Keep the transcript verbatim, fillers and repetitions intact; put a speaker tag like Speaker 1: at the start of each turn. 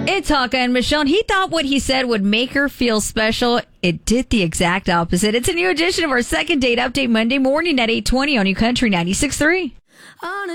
Speaker 1: It's Hawkeye and Michonne. He thought what he said would make her feel special. It did the exact opposite. It's a new edition of our second date update Monday morning at eight twenty on New Country ninety-six point three.